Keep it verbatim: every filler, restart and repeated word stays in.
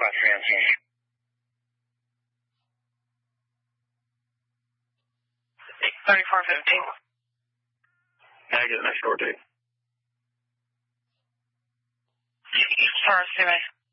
class three answering. thirty-four fifteen. Negative, next door, two. Star, C M A.